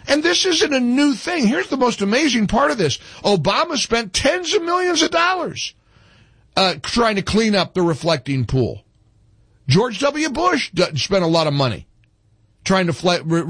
And this isn't a new thing. Here's the most amazing part of this. Obama spent tens of millions of dollars trying to clean up the reflecting pool. George W. Bush spent a lot of money trying to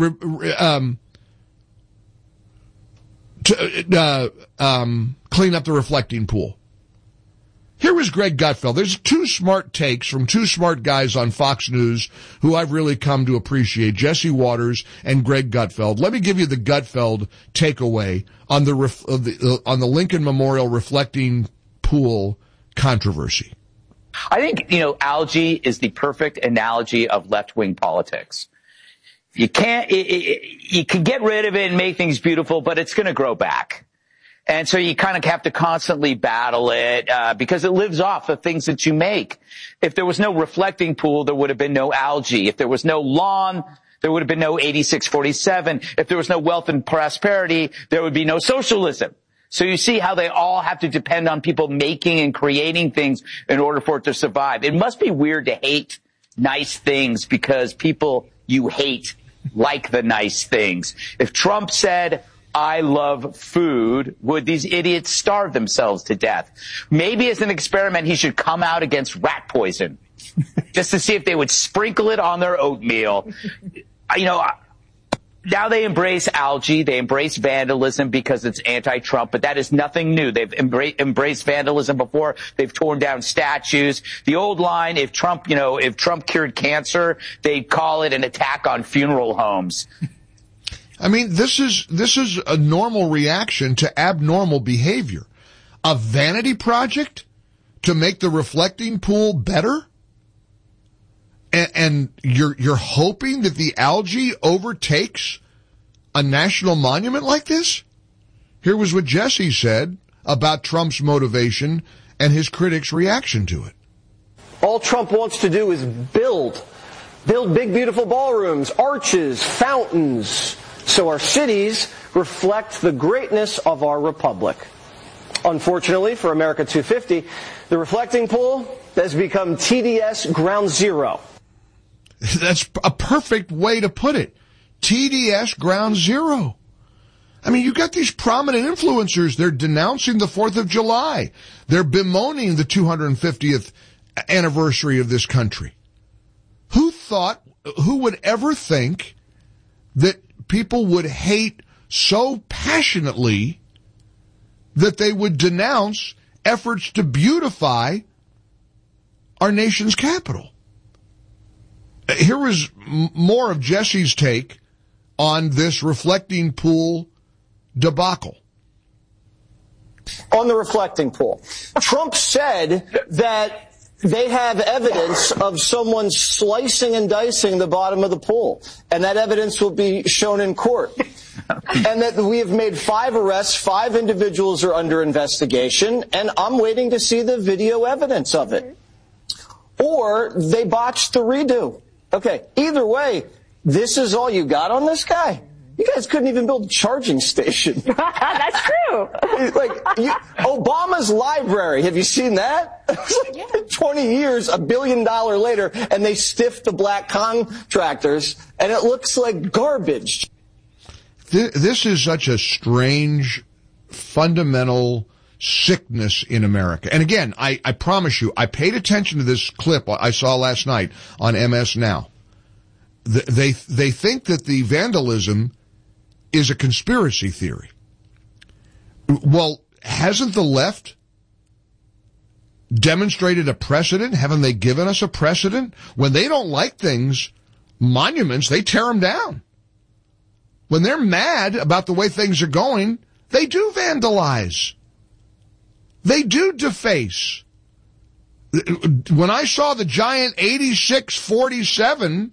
clean up the reflecting pool. Here was Greg Gutfeld. There's two smart takes from two smart guys on Fox News who I've really come to appreciate, Jesse Waters and Greg Gutfeld. Let me give you the Gutfeld takeaway on the Lincoln Memorial reflecting pool controversy. I think, algae is the perfect analogy of left-wing politics. You can get rid of it and make things beautiful, but it's going to grow back. And so you kind of have to constantly battle it, because it lives off the things that you make. If there was no reflecting pool, there would have been no algae. If there was no lawn, there would have been no 8647. If there was no wealth and prosperity, there would be no socialism. So you see how they all have to depend on people making and creating things in order for it to survive. It must be weird to hate nice things because people you hate like the nice things. If Trump said, I love food, would these idiots starve themselves to death? Maybe as an experiment, he should come out against rat poison just to see if they would sprinkle it on their oatmeal. Now they embrace algae. They embrace vandalism because it's anti-Trump, but that is nothing new. They've embraced vandalism before. They've torn down statues. The old line, if Trump cured cancer, they'd call it an attack on funeral homes. I mean, this is a normal reaction to abnormal behavior. A vanity project to make the reflecting pool better? And you're hoping that the algae overtakes a national monument like this? Here was what Jesse said about Trump's motivation and his critics' reaction to it. All Trump wants to do is build big, beautiful ballrooms, arches, fountains, so our cities reflect the greatness of our republic. Unfortunately for America 250, the reflecting pool has become TDS ground zero. That's a perfect way to put it. TDS ground zero. I mean, you got these prominent influencers. They're denouncing the 4th of July. They're bemoaning the 250th anniversary of this country. Who would ever think that people would hate so passionately that they would denounce efforts to beautify our nation's capital? Here was more of Jesse's take on this reflecting pool debacle. On the reflecting pool, Trump said that they have evidence of someone slicing and dicing the bottom of the pool, and that evidence will be shown in court. And that we have made 5 arrests, 5 individuals are under investigation, and I'm waiting to see the video evidence of it. Or they botched the redo. Okay, either way, this is all you got on this guy? You guys couldn't even build a charging station. That's true. Obama's library, have you seen that? It's like 20 years, $1 billion later, and they stiffed the black contractors, and it looks like garbage. This is such a strange, fundamental sickness in America. And again, I promise you, I paid attention to this clip I saw last night on MS Now. They think that the vandalism is a conspiracy theory. Well, hasn't the left demonstrated a precedent? Haven't they given us a precedent? When they don't like things, monuments, they tear them down. When they're mad about the way things are going, they do vandalize. They do deface. When I saw the giant 8647,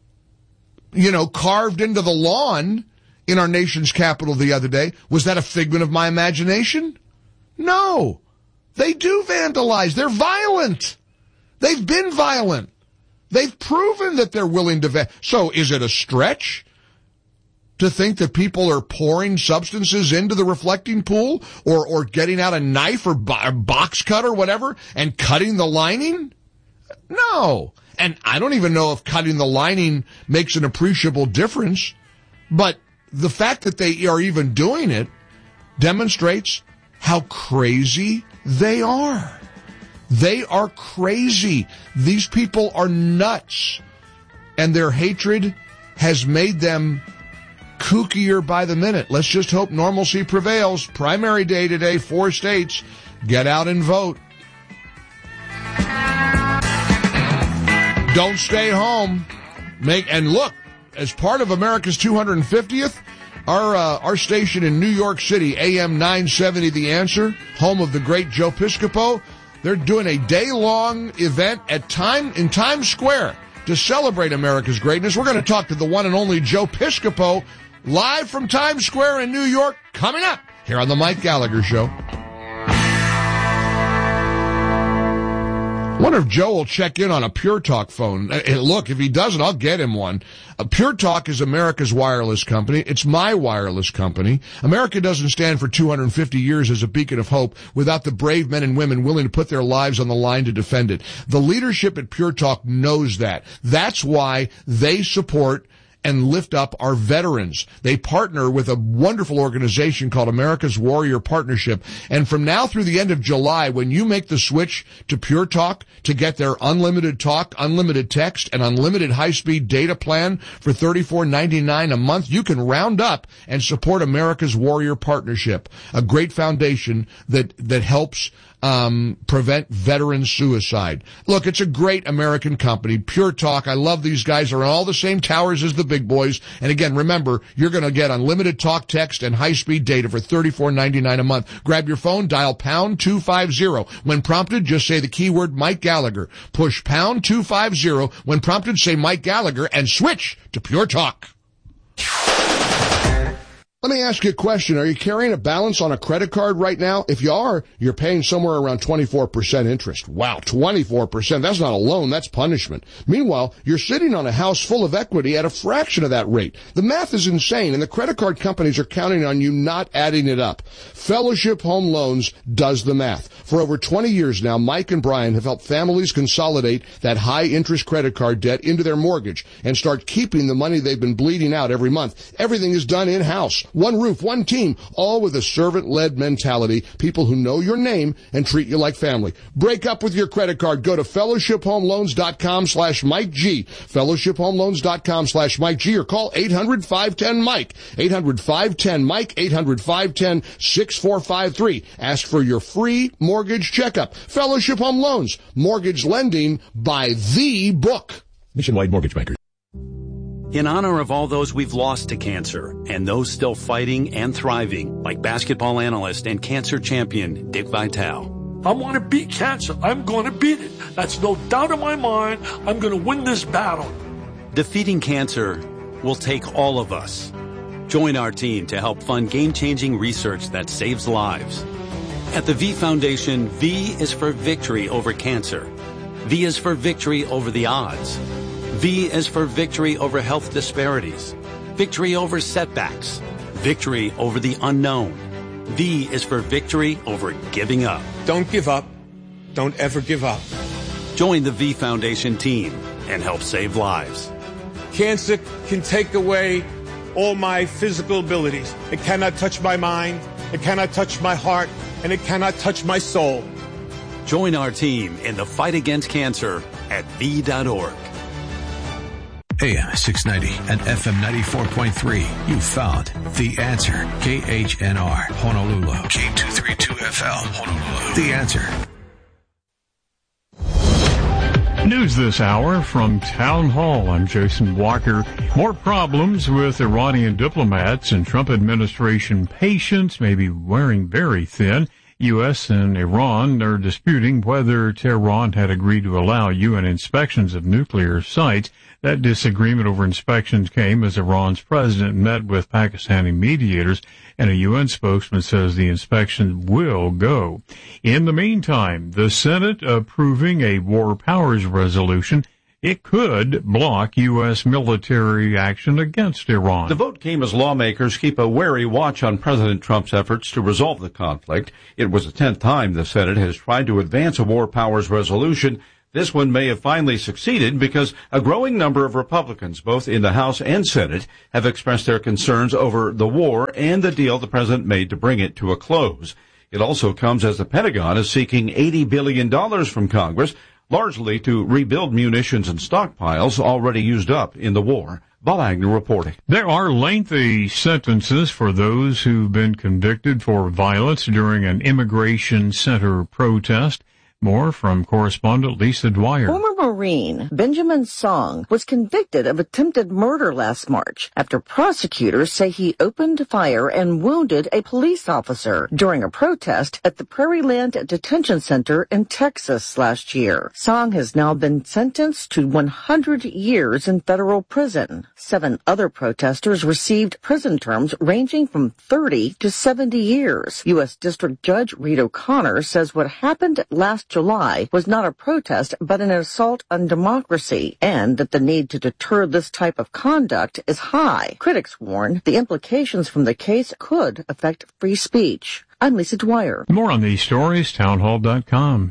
carved into the lawn in our nation's capital the other day, was that a figment of my imagination? No. They do vandalize. They're violent. They've been violent. They've proven that they're willing to So is it a stretch to think that people are pouring substances into the reflecting pool or getting out a knife or box cut or whatever and cutting the lining? No. And I don't even know if cutting the lining makes an appreciable difference, but the fact that they are even doing it demonstrates how crazy they are. They are crazy. These people are nuts. And their hatred has made them kookier by the minute. Let's just hope normalcy prevails. Primary day today, 4 states. Get out and vote. Don't stay home. And look, as part of America's 250th, our station in New York City, AM 970 The Answer, home of the great Joe Piscopo, they're doing a day-long event in Times Square to celebrate America's greatness. We're going to talk to the one and only Joe Piscopo live from Times Square in New York, coming up here on the Mike Gallagher Show. I wonder if Joe will check in on a Pure Talk phone. Look, if he doesn't, I'll get him one. Pure Talk is America's wireless company. It's my wireless company. America doesn't stand for 250 years as a beacon of hope without the brave men and women willing to put their lives on the line to defend it. The leadership at Pure Talk knows that. That's why they support and lift up our veterans. They partner with a wonderful organization called America's Warrior Partnership. And from now through the end of July, when you make the switch to Pure Talk to get their unlimited talk, unlimited text, and unlimited high-speed data plan for $34.99 a month, you can round up and support America's Warrior Partnership, a great foundation that helps prevent veteran suicide. Look, it's a great American company, Pure Talk. I love these guys. They're on all the same towers as the big boys. And again, remember, you're going to get unlimited talk, text, and high-speed data for $34.99 a month. Grab your phone, dial pound 250. When prompted, just say the keyword Mike Gallagher. Push pound 250. When prompted, say Mike Gallagher and switch to Pure Talk. Let me ask you a question. Are you carrying a balance on a credit card right now? If you are, you're paying somewhere around 24% interest. Wow, 24%. That's not a loan, that's punishment. Meanwhile, you're sitting on a house full of equity at a fraction of that rate. The math is insane, and the credit card companies are counting on you not adding it up. Fellowship Home Loans does the math. For over 20 years now, Mike and Brian have helped families consolidate that high-interest credit card debt into their mortgage and start keeping the money they've been bleeding out every month. Everything is done in-house. One roof, one team, all with a servant-led mentality, people who know your name and treat you like family. Break up with your credit card. Go to fellowshiphomeloans.com/Mike G. fellowshiphomeloans.com/Mike G, or call 800-510-MIKE. 800-510-MIKE, 800-510-6453. Ask for your free mortgage checkup. Fellowship Home Loans, mortgage lending by the book. Nationwide Mortgage Bankers. In honor of all those we've lost to cancer and those still fighting and thriving, like basketball analyst and cancer champion Dick Vitale. I want to beat cancer. I'm going to beat it. That's no doubt in my mind. I'm going to win this battle. Defeating cancer will take all of us. Join our team to help fund game-changing research that saves lives. At the V Foundation, V is for victory over cancer. V is for victory over the odds. V is for victory over health disparities, victory over setbacks, victory over the unknown. V is for victory over giving up. Don't give up. Don't ever give up. Join the V Foundation team and help save lives. Cancer can take away all my physical abilities. It cannot touch my mind, it cannot touch my heart, and it cannot touch my soul. Join our team in the fight against cancer at V.org. AM 690 and FM 94.3. You found The Answer. KHNR, Honolulu. K232FL, Honolulu. The Answer. News this hour from Town Hall. I'm Jason Walker. More problems with Iranian diplomats and Trump administration patience may be wearing very thin. U.S. and Iran are disputing whether Tehran had agreed to allow UN inspections of nuclear sites. That disagreement over inspections came as Iran's president met with Pakistani mediators, and a UN spokesman says the inspection will go. In the meantime, the Senate approving a war powers resolution. It could block U.S. military action against Iran. The vote came as lawmakers keep a wary watch on President Trump's efforts to resolve the conflict. It was the 10th time the Senate has tried to advance a war powers resolution This one may have finally succeeded because a growing number of Republicans, both in the House and Senate, have expressed their concerns over the war and the deal the president made to bring it to a close. It also comes as the Pentagon is seeking $80 billion from Congress, largely to rebuild munitions and stockpiles already used up in the war. Bob Agnew reporting. There are lengthy sentences for those who've been convicted for violence during an immigration center protest. More from correspondent Lisa Dwyer. Former Marine Benjamin Song was convicted of attempted murder last March after prosecutors say he opened fire and wounded a police officer during a protest at the Prairieland Detention Center in Texas last year. Song has now been sentenced to 100 years in federal prison. 7 other protesters received prison terms ranging from 30 to 70 years. U.S. District Judge Reed O'Connor says what happened last July was not a protest but an assault on democracy, and that the need to deter this type of conduct is high. Critics warn the implications from the case could affect free speech. I'm Lisa Dwyer. More on these stories, townhall.com.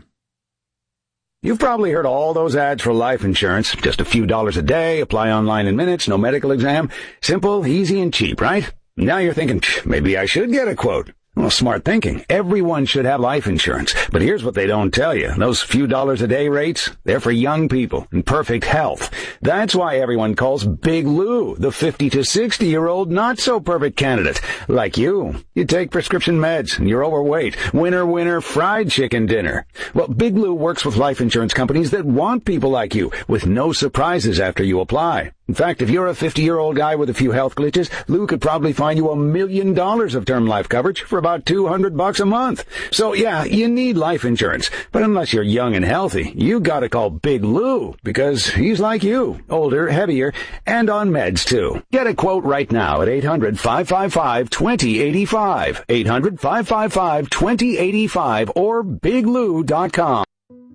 You've probably heard all those ads for life insurance. Just a few dollars a day, apply online in minutes, no medical exam. Simple, easy, and cheap, right? Now you're thinking, maybe I should get a quote. Well, smart thinking. Everyone should have life insurance. But here's what they don't tell you. Those few dollars a day rates, they're for young people in perfect health. That's why everyone calls Big Lou the 50 to 60-year-old not-so-perfect candidate. Like you. You take prescription meds and you're overweight. Winner, fried chicken dinner. Well, Big Lou works with life insurance companies that want people like you with no surprises after you apply. In fact, if you're a 50-year-old guy with a few health glitches, Lou could probably find you $1 million of term life coverage for about $200 a month. So yeah, you need life insurance. But unless you're young and healthy, you gotta call Big Lou, because he's like you, older, heavier, and on meds too. Get a quote right now at 800-555-2085. 800-555-2085 or biglou.com.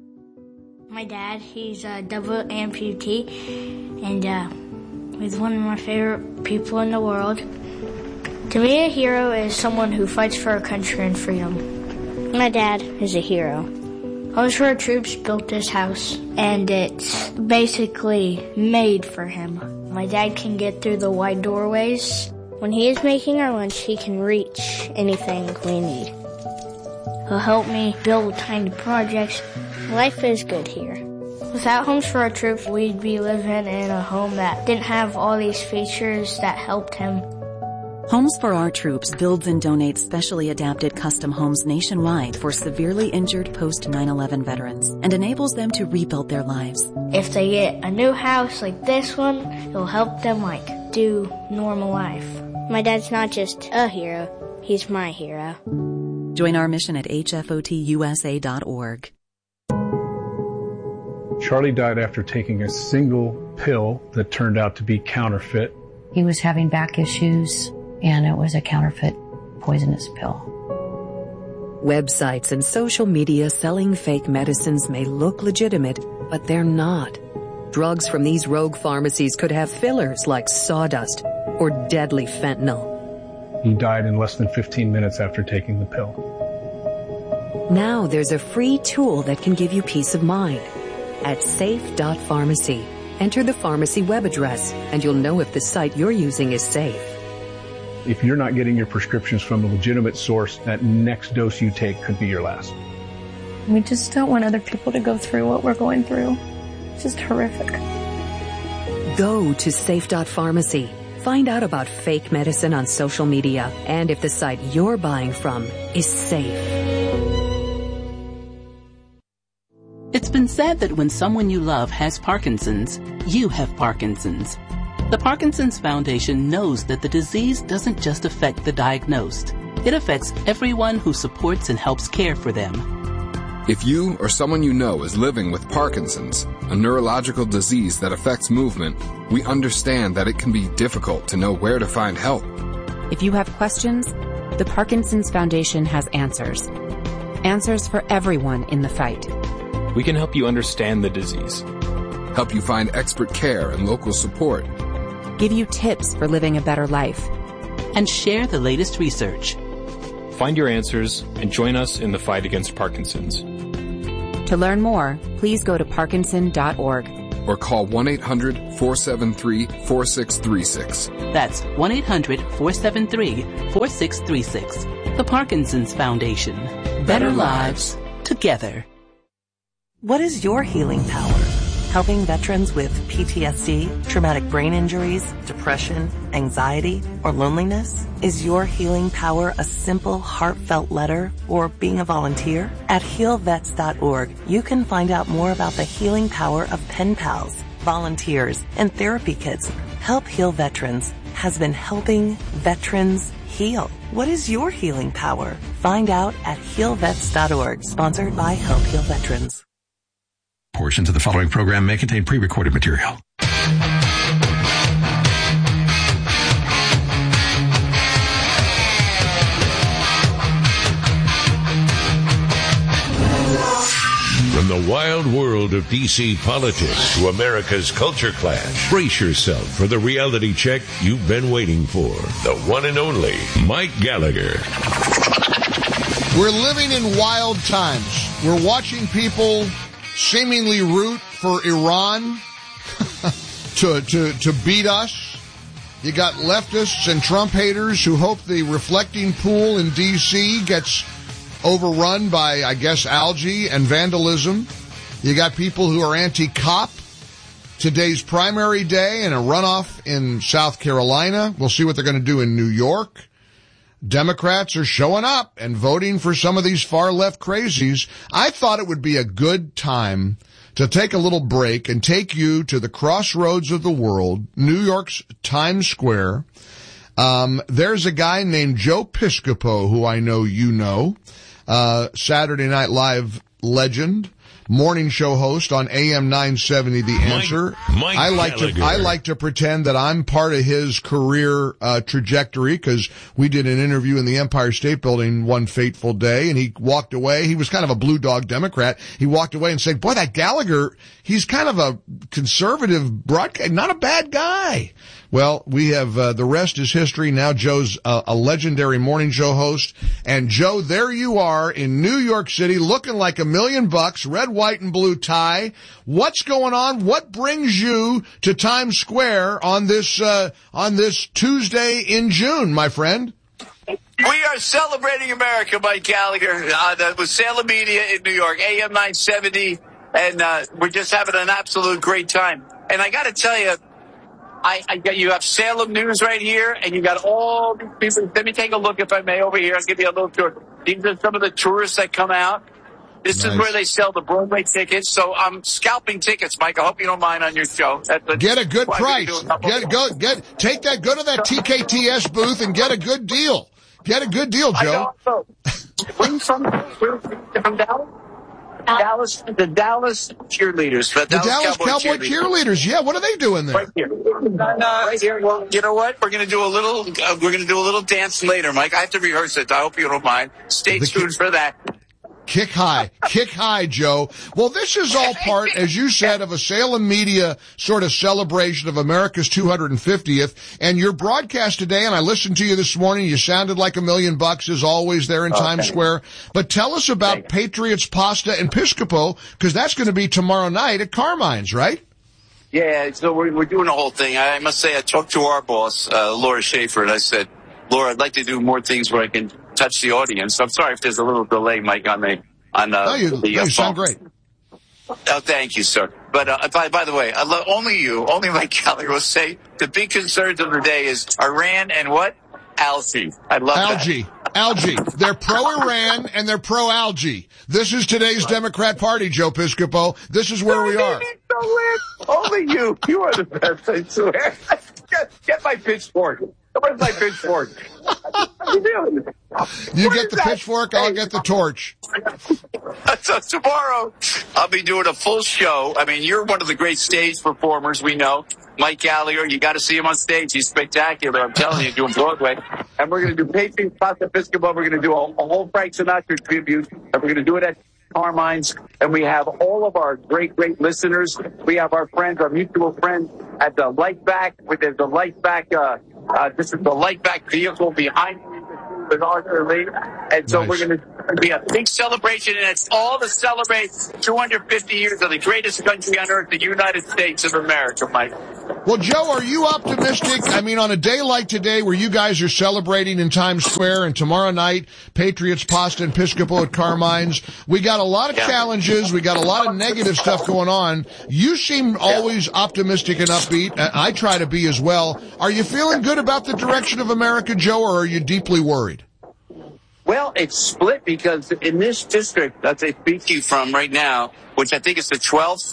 My dad, he's a double amputee, and he's one of my favorite people in the world. To me, a hero is someone who fights for our country and freedom. My dad is a hero. Homes for Our Troops built this house, and it's basically made for him. My dad can get through the wide doorways. When he is making our lunch, he can reach anything we need. He'll help me build tiny projects. Life is good here. Without Homes for Our Troops, we'd be living in a home that didn't have all these features that helped him. Homes for Our Troops builds and donates specially adapted custom homes nationwide for severely injured post-9/11 veterans and enables them to rebuild their lives. If they get a new house like this one, it'll help them do normal life. My dad's not just a hero, he's my hero. Join our mission at hfotusa.org. Charlie died after taking a single pill that turned out to be counterfeit. He was having back issues, and it was a counterfeit poisonous pill. Websites and social media selling fake medicines may look legitimate, but they're not. Drugs from these rogue pharmacies could have fillers like sawdust or deadly fentanyl. He died in less than 15 minutes after taking the pill. Now there's a free tool that can give you peace of mind. At safe.pharmacy, enter the pharmacy web address, and you'll know if the site you're using is safe. If you're not getting your prescriptions from a legitimate source, that next dose you take could be your last. We just don't want other people to go through what we're going through. It's just horrific. Go to safe.pharmacy. Find out about fake medicine on social media and if the site you're buying from is safe. It's been said that when someone you love has Parkinson's, you have Parkinson's. The Parkinson's Foundation knows that the disease doesn't just affect the diagnosed. It affects everyone who supports and helps care for them. If you or someone you know is living with Parkinson's, a neurological disease that affects movement, we understand that it can be difficult to know where to find help. If you have questions, the Parkinson's Foundation has answers. Answers for everyone in the fight. We can help you understand the disease, help you find expert care and local support, give you tips for living a better life, and share the latest research. Find your answers and join us in the fight against Parkinson's. To learn more, please go to parkinson.org. Or call 1-800-473-4636. That's 1-800-473-4636. The Parkinson's Foundation. Better lives together. What is your healing power? Helping veterans with PTSD, traumatic brain injuries, depression, anxiety, or loneliness? Is your healing power a simple, heartfelt letter or being a volunteer? At healvets.org, you can find out more about the healing power of pen pals, volunteers, and therapy kits. Help Heal Veterans has been helping veterans heal. What is your healing power? Find out at healvets.org, sponsored by Help Heal Veterans. Portions of the following program may contain pre-recorded material. From the wild world of D.C. politics to America's culture clash, brace yourself for the reality check you've been waiting for. The one and only Mike Gallagher. We're living in wild times. We're watching people seemingly root for Iran to beat us. You got leftists and Trump haters who hope the reflecting pool in D.C. gets overrun by, I guess, algae and vandalism. You got people who are anti-cop. Today's primary day and a runoff in South Carolina. We'll see what they're going to do in New York. Democrats are showing up and voting for some of these far-left crazies. I thought it would be a good time to take a little break and take you to the crossroads of the world, New York's Times Square. There's a guy named Joe Piscopo, who I know you know, Saturday Night Live legend, morning show host on AM 970 The Answer. Mike I like to pretend that I'm part of his career trajectory, because we did an interview in the Empire State Building one fateful day, and he walked away. He was kind of a blue dog Democrat. He walked away and said, boy, that Gallagher, he's kind of a conservative broadcast, not a bad guy. Well, we have the rest is history. Now Joe's a legendary morning show host. And Joe, there you are in New York City looking like $1 million, red, white, and blue tie. What's going on? What brings you to Times Square on this Tuesday in June, my friend? We are celebrating America, Mike Gallagher, with Salem Media in New York, AM 970, and we're just having an absolute great time. And I got to tell you, you have Salem News right here, and you got all these people. Let me take a look, if I may, over here. I'll give you a little tour. These are some of the tourists that come out. This is where they sell the Broadway tickets. So I'm scalping tickets, Mike. I hope you don't mind on your show. Get a good price. Go to that TKTS booth and get a good deal. Get a good deal, Joe. Where are you from? From Dallas? The Dallas cheerleaders. The Dallas Cowboy cheerleaders. Yeah, what are they doing there? Right here. Right here. Well, you know what? We're going to do a little dance later, Mike. I have to rehearse it. I hope you don't mind. Stay tuned for that. Kick high, Joe. Well, this is all part, as you said, of a Salem Media sort of celebration of America's 250th. And your broadcast today, and I listened to you this morning, you sounded like $1 million as always there in Times Square. But tell us about Patriots Pasta and Piscopo, because that's going to be tomorrow night at Carmine's, right? Yeah, so we're doing the whole thing. I must say, I talked to our boss, Laura Schaefer, and I said, Laura, I'd like to do more things where I can touch the audience. I'm sorry if there's a little delay, Mike, on the you sound great. Oh, thank you, sir. But by the way, only Mike Gallagher will say the big concerns of the day is Iran and what? Algae. I love Algae. They're pro-Iran and they're pro-algae. This is today's Democrat Party, Joe Piscopo. This is where we are. Only you. You are the best, I swear. Get my pitchfork. Where's my pitchfork? What are you doing? You get the pitchfork, I'll get the torch. So tomorrow, I'll be doing a full show. I mean, you're one of the great stage performers we know. Mike Gallagher, you got to see him on stage. He's spectacular. I'm telling you, doing Broadway. And we're going to do Patriots Pasta Piscopo. We're going to do a whole Frank Sinatra tribute. And we're going to do it at Carmine's. And we have all of our great listeners. We have our friends, our mutual friends at the Lightback. There's the Lightback. This is the Lightback vehicle behind me with Arthur Lee. And so we're going to be a big celebration, and it's all to celebrate 250 years of the greatest country on earth, the United States of America, Mike. Well, Joe, are you optimistic? I mean, on a day like today where you guys are celebrating in Times Square and tomorrow night, Patriots, Pasta, and Piscopo at Carmine's, we got a lot of challenges. We got a lot of negative stuff going on. You seem always optimistic and upbeat. I try to be as well. Are you feeling good about the direction of America, Joe, or are you deeply worried? Well, it's split because in this district that they speak to you from right now, which I think is the 12th,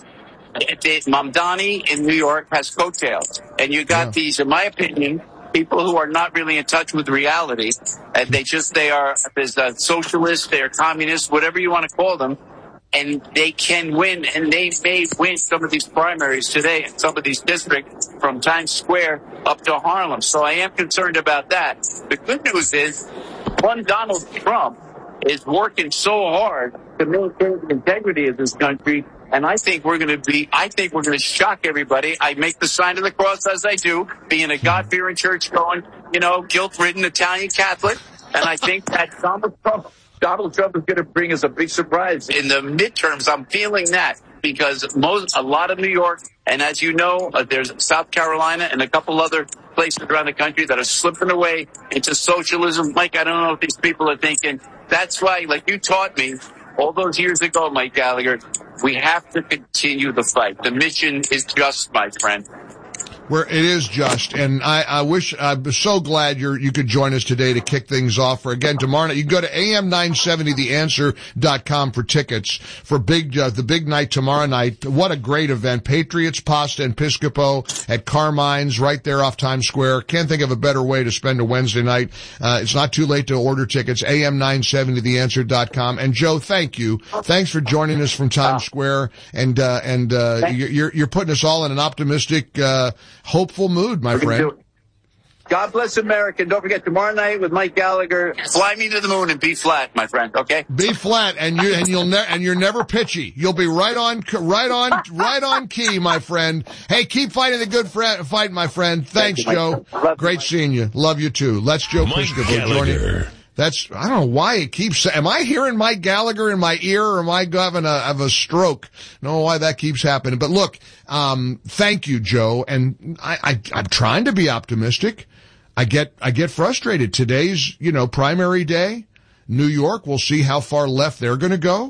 Mamdani in New York has coattails. And you got these, in my opinion, people who are not really in touch with reality. And they are socialists, they are communists, whatever you want to call them. And they can win, and they may win some of these primaries today in some of these districts from Times Square up to Harlem. So I am concerned about that. The good news is, one Donald Trump is working so hard to maintain the integrity of this country, and I think we're going to shock everybody. I make the sign of the cross as I do, being a God-fearing, church-going, guilt-ridden Italian Catholic, and I think that Donald Trump is going to bring us a big surprise in the midterms. I'm feeling that because a lot of New York, and as you know, there's South Carolina and a couple other places around the country that are slipping away into socialism. Mike, I don't know if these people are thinking. That's why, like you taught me all those years ago, Mike Gallagher, we have to continue the fight. The mission is just, my friend. Where it is just, and I'm so glad you could join us today to kick things off. For again, tomorrow night, you can go to am970theanswer.com for tickets for the big night tomorrow night. What a great event. Patriots, Pasta, and Piscopo at Carmine's right there off Times Square. Can't think of a better way to spend a Wednesday night. It's not too late to order tickets, am970theanswer.com. And Joe, thank you. Thanks for joining us from Times Square, and you're putting us all in an optimistic, hopeful mood, my friend. God bless America. And don't forget, tomorrow night with Mike Gallagher, fly me to the moon and be flat, my friend, okay? Be flat, and you're never pitchy. You'll be right on key, my friend. Hey, keep fighting the good fight, my friend. Thanks, Joe. Great seeing you. Love you too. Let's Joe Piscopo joining. I don't know why it keeps, am I hearing Mike Gallagher in my ear, or am I having a stroke? I don't know why that keeps happening. But look, thank you, Joe. And I'm trying to be optimistic. I get frustrated. Today's, primary day. New York, we'll see how far left they're going to go.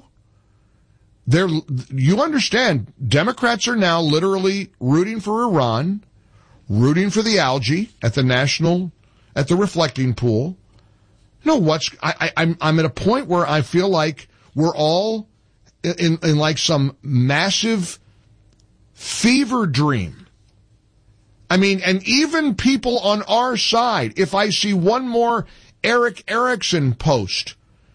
You understand, Democrats are now literally rooting for Iran, rooting for the algae at the reflecting pool. I'm at a point where I feel like we're all in like some massive fever dream. I mean, and even people on our side, if I see one more Eric Erickson post,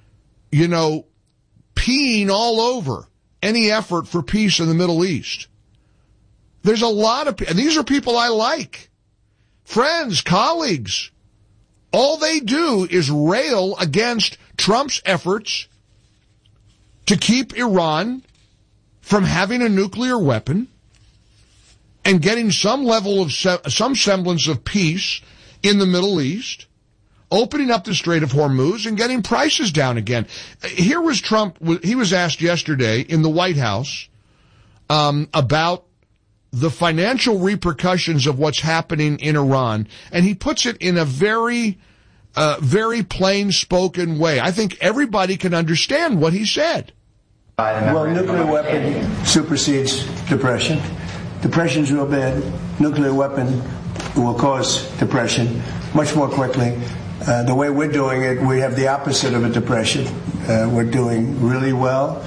peeing all over any effort for peace in the Middle East. There's a lot of, and these are people I like, friends, colleagues. All they do is rail against Trump's efforts to keep Iran from having a nuclear weapon and getting some level of, some semblance of peace in the Middle East, opening up the Strait of Hormuz and getting prices down again. Here was Trump, he was asked yesterday in the White House about the financial repercussions of what's happening in Iran, and he puts it in a very plain-spoken way. I think everybody can understand what he said. Well, nuclear weapon supersedes depression. Depression's real bad. Nuclear weapon will cause depression much more quickly. The way we're doing it, we have the opposite of a depression. We're doing really well.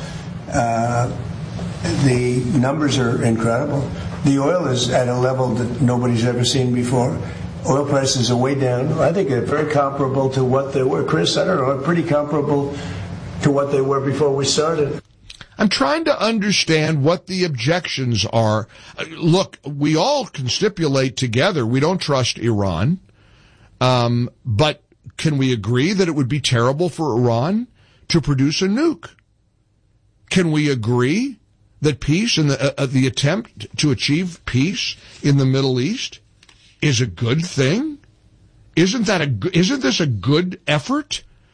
The numbers are incredible. The oil is at a level that nobody's ever seen before. Oil prices are way down. I think they're very comparable to what they were. Chris, I don't know, pretty comparable to what they were before we started. I'm trying to understand what the objections are. Look, we all can stipulate together we don't trust Iran. But can we agree that it would be terrible for Iran to produce a nuke? Can we agree that peace and the attempt to achieve peace in the Middle East is a good thing? Isn't this a good effort?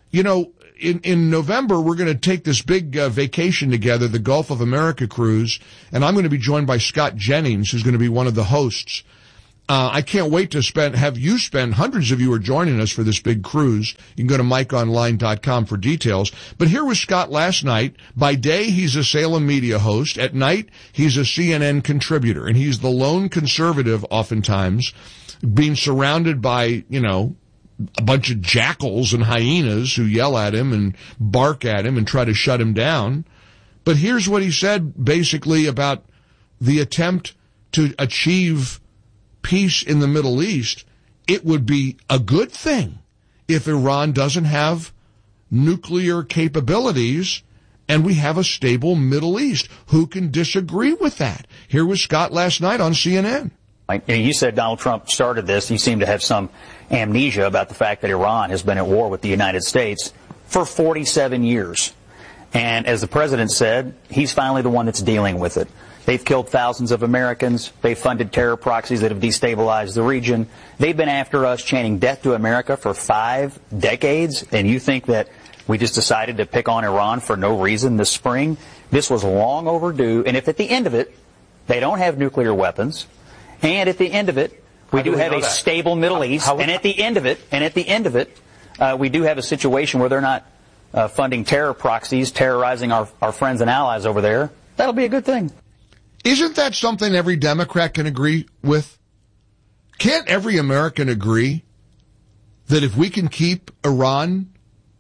you know, in November, we're going to take this big vacation together, the Gulf of America cruise, and I'm going to be joined by Scott Jennings, who's going to be one of the hosts. I can't wait to have you spend, hundreds of you are joining us for this big cruise. You can go to MikeOnline.com for details. But here was Scott last night. By day, he's a Salem media host. At night, he's a CNN contributor, and he's the lone conservative oftentimes, being surrounded by, you know, a bunch of jackals and hyenas who yell at him and bark at him and try to shut him down. But here's what he said basically about the attempt to achieve peace in the Middle East. It would be a good thing if Iran doesn't have nuclear capabilities and we have a stable Middle East. Who can disagree with that? Here was Scott last night on CNN. You said Donald Trump started this. You seem to have some amnesia about the fact that Iran has been at war with the United States for 47 years. And as the president said, he's finally the one that's dealing with it. They've killed thousands of Americans. They've funded terror proxies that have destabilized the region. They've been after us, chanting death to America for 5 decades. And you think that we just decided to pick on Iran for no reason this spring? This was long overdue. And if at the end of it, they don't have nuclear weapons, and at the end of it, we do have a stable Middle East, and at the end of it, we do have a situation where they're not funding terror proxies, terrorizing our friends and allies over there, that'll be a good thing. Isn't that something every Democrat can agree with? Can't every American agree that if we can keep Iran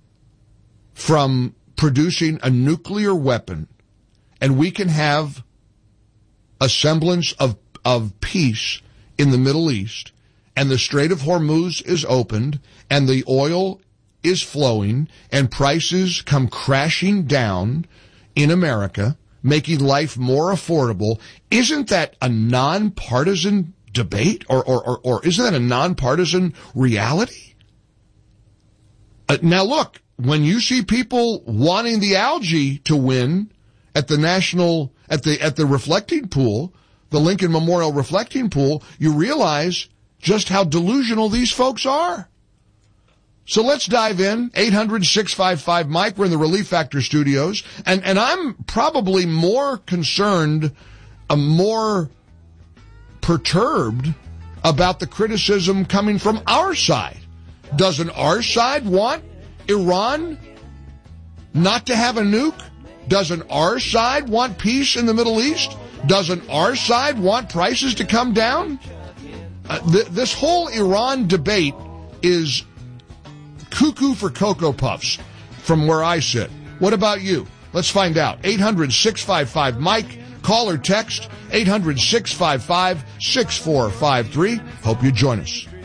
from producing a nuclear weapon and we can have a semblance of peace in the Middle East, and the Strait of Hormuz is opened, and the oil is flowing, and prices come crashing down in America, making life more affordable, isn't that a nonpartisan debate? Or isn't that a nonpartisan reality? Now look, when you see people wanting the algae to win at the reflecting pool, the Lincoln Memorial reflecting pool, you realize just how delusional these folks are. So let's dive in. 800-655-MIKE. We're in the Relief Factor studios. And I'm probably more concerned, more perturbed about the criticism coming from our side. Doesn't our side want Iran not to have a nuke? Doesn't our side want peace in the Middle East? Doesn't our side want prices to come down? This whole Iran debate is cuckoo for Cocoa Puffs from where I sit. What about you? Let's find out. 800-655-MIKE. Call or text 800-655-6453. Hope you join us.